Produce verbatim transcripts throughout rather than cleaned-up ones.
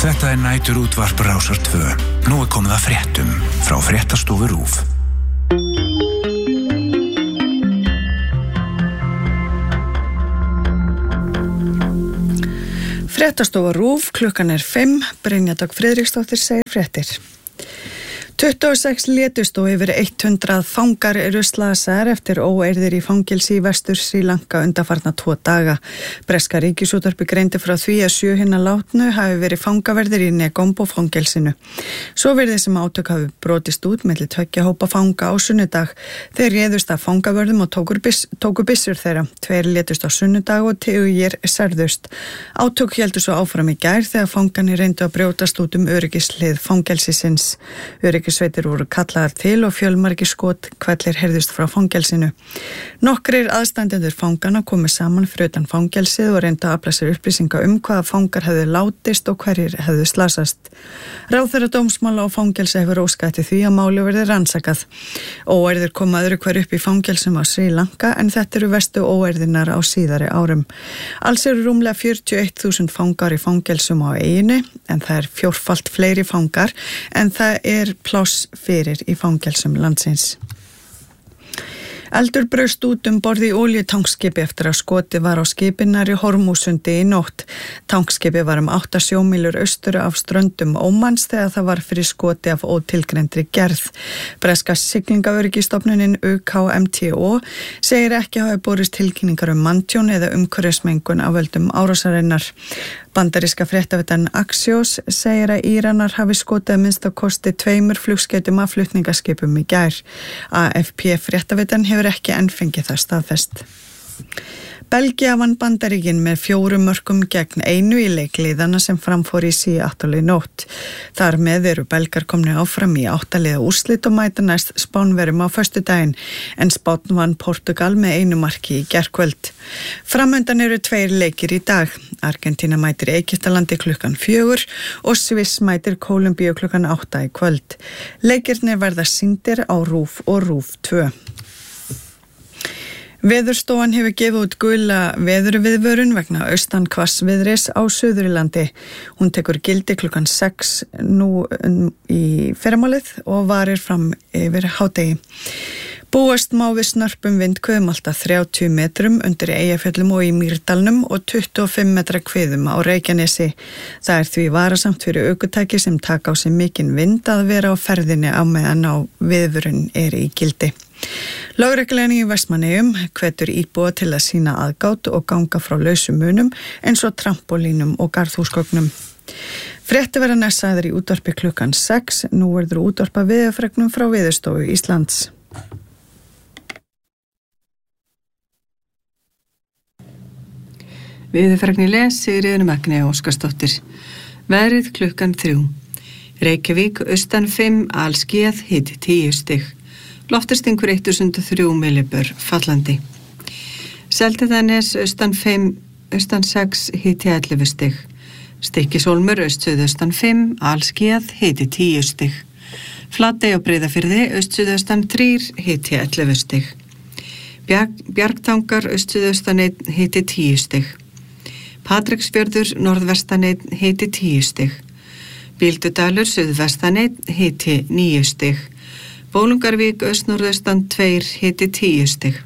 Þetta er nætur útvarp Rásar tvö. Nú er komið að fréttum frá Fréttastofu RÚV. Fréttastofa RÚV, klukkan er fimm, Brynja Dögg Friðriksdóttir segir fréttir. tuttugu og sex létust og yfir hundrað fangar eru slasaðir eftir óeirðir í fangelsi í Vestur Srí Lanka undanfarna tvo daga. Breska ríkisútvarpið greindi frá því að sjö hinna látnu hafi verið fangaverðir í Negombo fangelsinu. Svo virðist sem átök hafi brotist út milli tveggja hópa fanga á sunnudag. Þeir réðust af fangavörðum og tóku, bis, tóku byssur þeirra. Tveir létust á sunnudag og tugir særðust. Átök héldu svo áfram í gær þegar fangarnir reyndu að brjótast út um öryggislið fangelsisins. Sveitir voru kallaðar til og fjölmargir skothvellir heyrðust frá fangelsinu. Nokkrir aðstandendur fangana komu saman fyrir utan fangelsið og reyndu að afla sér upplýsinga um hvaða fangar hefðu látist og hverjir hefðu slasast. Ráðherra dómsmála og fangelsi hefur óskað eftir því að máli verði rannsakað. Óeirðir koma öðru hver upp í fangelsum á Srí Lanka en þetta eru verstu óeirðirnar á síðari árum. Alls eru rúmlega fjörutíu og eitt þúsund fangar í fangelsum á eyjunni en það er fjórfalt fleiri fangar en það er pláss fyrir í fangelsum landsins. Eldur braust út um borð í olíutankskipi eftir að skotið var á skipinnar í Hormúsundi í nótt. Tankskipi var um átta sjómílur austur af ströndum Ómans þegar það var fyrir skoti af ótilgreindri gerð. Breska siglingaöryggistofnunin U K M T O segir ekki hafa borist tilkynningar um manntjón eða umhverfismengun af völdum árásarinnar. Bandaríska fréttavitan Axios segir að Íranar hafi skotið að minnsta kosti tveimur flugskeytum af flutningaskipum í gær. A F P fréttavitan hefur ekki enn fengið það staðfest. Belgía vann Bandaríkin með fjórum mörkum gegn einu í leikliðana sem framfór í Seattle í nótt. Þar með eru belgar komni áfram í áttaliða úrslit og mæta næst Spánverjum á föstudaginn en Spánn vann Portugal með einu marki í gærkvöld. Framundan eru tveir leikir í dag. Argentína mætir Egyptalandi klukkan fjögur og Sviss mætir Kólumbíu klukkan átta í kvöld. Leikirnir verða sýndir á RÚV og RÚV tvö. Veðurstofan hefur gefið út gula veðurviðvörun vegna austan hvassviðris á Suðurlandi. Hún tekur gildi klukkan sex nú í fyrramálið og varir fram yfir hádegi. Búast má við snörpum vindhviðum alltaf þrjátíu metrum undir Eyjafjöllum og í Mýrdalnum og tuttugu og fimm metra hviðum á Reykjanesi. Það er því varasamt fyrir ökutæki sem taka á sig mikinn vind að vera á ferðinni á meðan á viðvörun er í gildi. Lögreglan í Vestmannaeyjum hvetur íbúa til að sýna aðgát og ganga frá lausum munum eins og trampólínum og garðhúsgögnum. Fréttir verða næst sagðar í útvarpi klukkan sex. Nú verður útvarpa veðurfregnum frá Veðurstofu Íslands. Veðurfregni les Sigríður Magni Óskarsdóttir. Veðrið klukkan þrjú. Reykjavík austan fimm, alskýjað, hiti tíu stig. Loftastingur þúsund og þrjú millibör fallandi. Seltjarnarnes austan fimm, austan sex, hiti ellefu stig. Stykkishólmur austsuðaustan fimm, alskýjað, hiti tíu stig. Flatey á Breiðafirði austsuðaustan þrír, hiti ellefu stig. Bjarg, Bjargtangar austsuðaustan einn, hiti tíu stig. Patreksfjörður norðvestan einn, hiti tíu stig. Bíldudalur suðvestan einn, hiti níu stig. Bólungarvík austnorðaustan tveir, hiti tíu stig.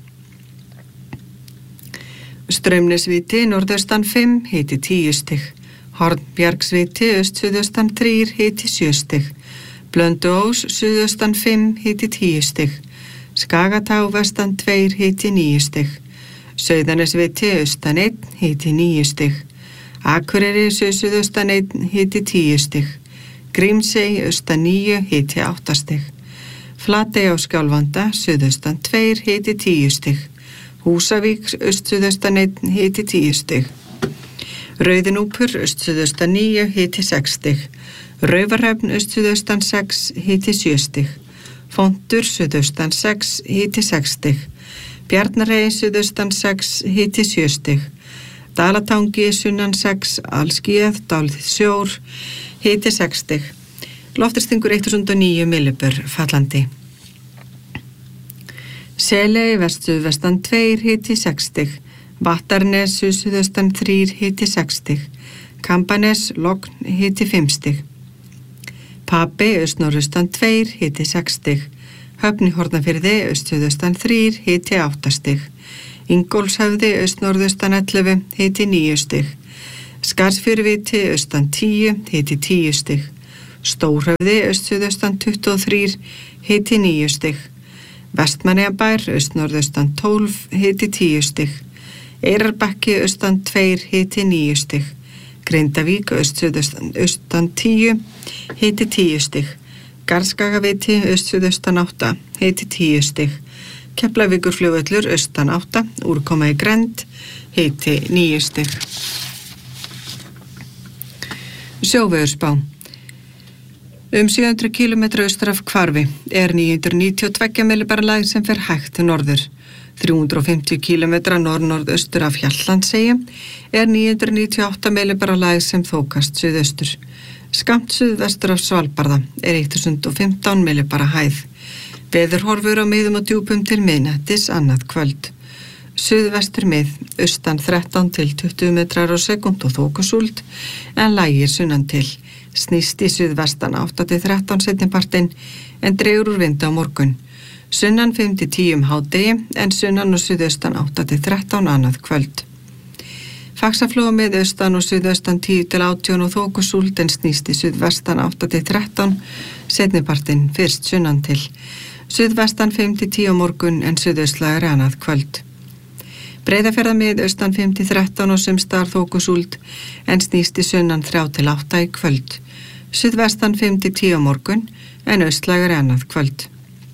Straumnesvíti norðaustan fimm, hiti tíu stig. Hornbjargsvíti austsuðaustan þrír, hiti sjö stig. Blönduós suðaustan fimm, hiti tíu stig. Skagatá vestan tveir, hiti níu stig. Sauðanesvíti austan einn, hiti níu stig. Akureyri suðaustan einn, hiti tíu stig. Grímsey austan níu, hiti átta stig. Flatey á Skjálfanda, suðaustan tveir, hiti tíu stig. Húsavík, austsuðaustan einn, hiti tíu stig. Rauðinúpur, austsuðaustan níu, hiti sex stig. Raufarhöfn, austsuðaustan sex, hiti sjö stig. Fontur, suðaustan sex, hiti sex stig. Bjarnarey, suðaustan sex, hiti sjö stig. Dalatangi, sunnan sex, alskýjað, dálítið sjór, hiti sex stig. Loftastingur þúsund og níu millibör fallandi. Seley vestsuðvestan tveir, hiti sex stig. Vattarnes suðaustan þrír, hiti sex stig. Kambanes, Logn, hiti fimm stig. Papi, austnorðaustan tvö, hiti sex stig. Höfn í Hornafirði, austsuðaustan þrjú, hiti átta stig. Ingólfshöfði, austnorðaustan ellefu, hiti níu stig. Skarðsfjöruviti, austan tíu, hiti tíu stig. Stórhöfði, austsuðaustan tuttugu og þrjú, hiti níu stig. Vestmannaeyjabær, austnorðaustan tólf, hiti tíu stig. Eyrarbakki, austan tvö, hiti níu stig. Grindavík, austsuðaustan austan tíu, hiti tíu stig. Garðskagaviti, austsuðaustan átta, hiti tíu stig. Keflavíkurflugvöllur, austan átta, úrkoma í grennd, hiti níu stig. Sjóveðurspá. Um sjö hundruð kílómetra austur af Hvarfi er níu hundruð níutíu og tvö millibara lægð sem fer hægt norður. þrjú hundruð og fimmtíu kílómetra norð-norðaustur af Hjaltlandseyju er níu hundruð níutíu og átta millibara lægð sem þókast suðaustur. Skammt suðvestur af Svalbarða er þúsund og fimmtán millibara hæð. Veðurhorfur á miðum og djúpum til miðnættis annað kvöld. Suðvestur mið, austan þrettán til tuttugu metrar á sekúnd og þokusúld, en lægir sunnan til. Snýst í suðvestan átta til þrettán seinnipartinn, en dregur úr vinda á morgun. Sunnan fimm til tíu um hádegi, en sunnan og suðaustan átta til þrettán annað kvöld. Faxaflóa með austan og suðaustan tíu til átján og þokusúld, en snýst í suðvestan átta til þrettán seinnipartinn, fyrst sunnan til. Suðvestan fimm til tíu á morgun, en suðaustlægari annað kvöld. Breiðafjarðarmið austan fimm til þrettán og sumstaðar þokusúld, en snýst í sunnan þrjú til átta í kvöld. Suðvestan fimm til tíu á morgun, en austlægari annað kvöld.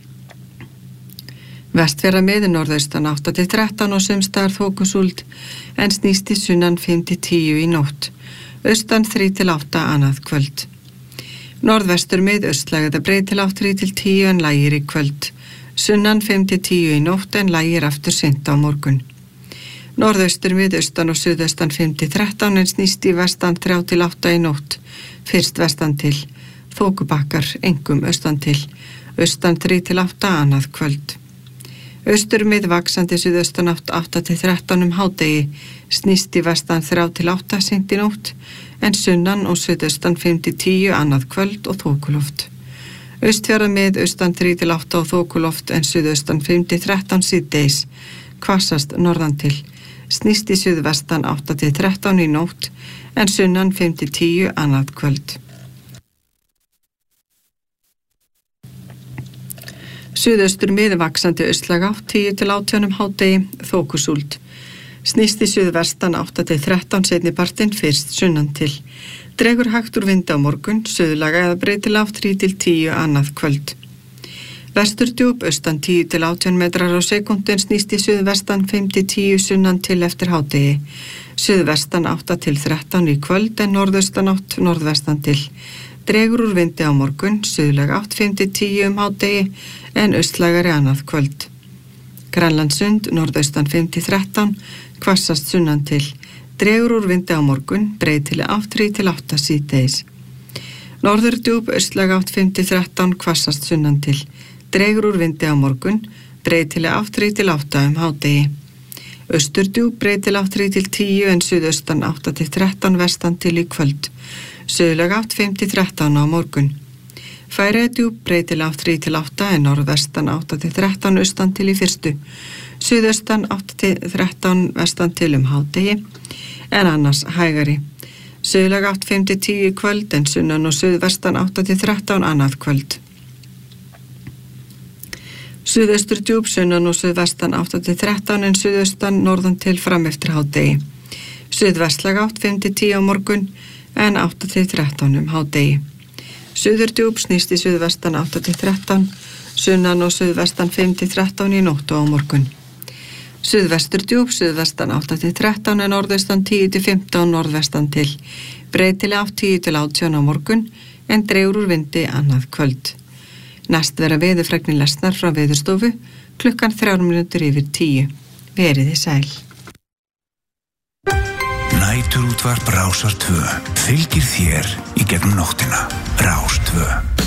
Vestfjarðarmið norðaustan átta til þrettán og sumstaðar þokusúld, en snýst í sunnan fimm til tíu í nótt. Austan þrjú til átta annað kvöld. Norðvesturmið austlægari breið til átta til tíu en lægir í kvöld. Sunnan fimm til tíu í nótt en lægir aftur seint á morgun. Norðaustur mið austan og suðaustan fimm til þrettán en snýst í vestan þrjú til átta í nótt. Fyrst vestan til. Þokubakkar, engum austan til. Austan þrjú til átta annað kvöld. Austur mið vaxandi suðaustan átt átta til þrettán um hádegi. Snýst í vestan þrjú til átta seint í nótt. En sunnan og suðaustan fimm til tíu annað kvöld og þokuloft. Austfjarðarmið austan þrjú til átta og þokuloft en suðaustan fimm til þrettán síðdegis. Hvassast norðan til. Snýst í suðvestan átta til þrettán í nótt en sunnan fimm til tíu annað kvöld. Suðaustur miðvaxandi austlæg átt tíu til átján um hádegi, þokusúld. Snýst í suðvestan átta til þrettán seinnipartinn fyrst sunnan til. Dregur hægt úr vinda á morgun, suðlaga eða breytilega átt þrjú til tíu annað kvöld. Vesturdjúp austan tíu til átján metrar á sekúndin snýst í suðvestan fimm til tíu sunnan til eftir hádegi. Suðvestan átta til þrettán í kvöld en norðaustan átt norðvestan til. Dregur úr vindi á morgun, suðlega átt fimm til tíu um hádegi en austlægari annað kvöld. Grænlandssund, norðaustan fimm til þrettán, hvassast sunnan til. Dregur úr vindi á morgun, breytilega átt þrjú til átta síðdegis. Norðurdjúp, austlæg átt fimm til þrettán, hvassast sunnan til. Dregur úr vindi á morgun, breytilega átt þrjú til átta um hádegi. Austurdjúp, breytilega átt þrjú til tíu en suðaustan átta til þrettán vestan til í kvöld. Suðlæg átt fimm til þrettán á morgun. Færeyjadjúp, breytilega átt þrjú til átta en norðvestan átta til þrettán austan til í fyrstu. Suðaustan átta til þrettán vestan til um hádegi en annars hægari. Suðlæg átt fimm til tíu í kvöld en sunnan og suðvestan átta til þrettán annað kvöld. Suðaustur djúp sunnan og suðvestan átta til þrettán en suðaustan norðan til fram eftir hádegi. Suðvestlæg átt fimm til tíu á morgun en átta til þrettán um hádegi. Suðurdjúp snýst í suðvestan átta til þrettán, sunnan og suðvestan fimm til þrettán í nótt og á morgun. Suðvesturdjúp, suðvestan átta til þrettán en norðaustan tíu til fimmtán norðvestan til. Breytilega átt tíu til átján á morgun en dregur úr vindi annað kvöld. Næst vera veðurfregnir lesnar frá Veðurstofu klukkan þrjár mínútur yfir tíu. Veriði sæl. Næturútvarp Rásar tvö fylgir þér í gegnum nóttina. Rás tvö.